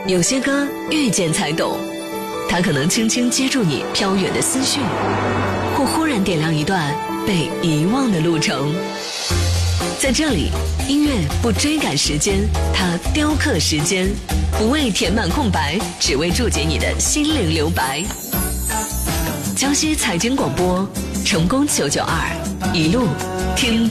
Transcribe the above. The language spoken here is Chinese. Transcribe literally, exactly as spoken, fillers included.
有些歌遇见才懂，它可能轻轻接住你飘远的思绪，或忽然点亮一段被遗忘的路程。在这里，音乐不追赶时间，它雕刻时间，不为填满空白，只为注解你的心灵留白。江西财经广播，成功九九二，一路听